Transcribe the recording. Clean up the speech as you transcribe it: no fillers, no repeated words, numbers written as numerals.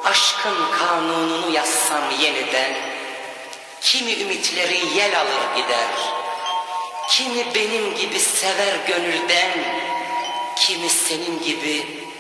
aşkın kanununu yazsam yeniden, kimi ümitleri yel alır gider, kimi benim gibi sever gönülden, kimi senin gibi